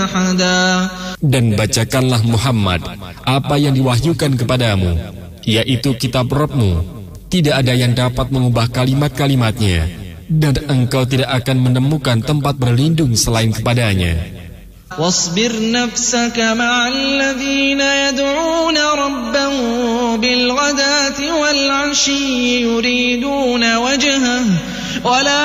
أحدا. Dan bacakanlah Muhammad apa yang diwahyukan kepadamu, yaitu kitab Rabbmu. Tidak ada yang dapat mengubah kalimat-kalimatnya, dan engkau tidak akan menemukan tempat berlindung selain kepadanya. واصبر نفسك مع الذين يدعون ربهم بالغداة والعشي يريدون وجهه ولا